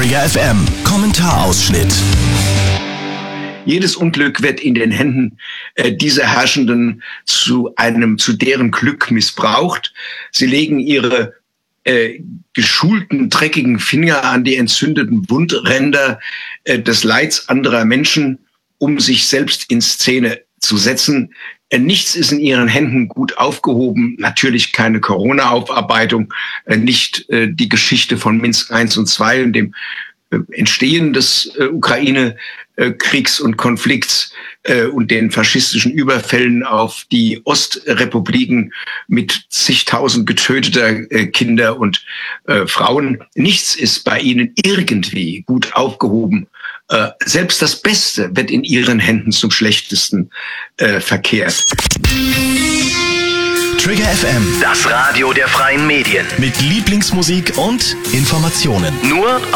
Trigger FM Kommentarausschnitt. Jedes Unglück wird in den Händen dieser Herrschenden zu deren Glück missbraucht. Sie legen ihre geschulten, dreckigen Finger an die entzündeten Wundränder des Leids anderer Menschen, um sich selbst in Szene zu setzen. Nichts ist in ihren Händen gut aufgehoben. Natürlich keine Corona-Aufarbeitung, nicht die Geschichte von Minsk I und II und dem Entstehen des Ukraine-Kriegs und Konflikts und den faschistischen Überfällen auf die Ostrepubliken mit zigtausend getöteter Kinder und Frauen. Nichts ist bei ihnen irgendwie gut aufgehoben. Selbst das Beste wird in ihren Händen zum Schlechtesten verkehrt. Trigger FM, Das Radio der freien Medien. mit Lieblingsmusik und Informationen. Nur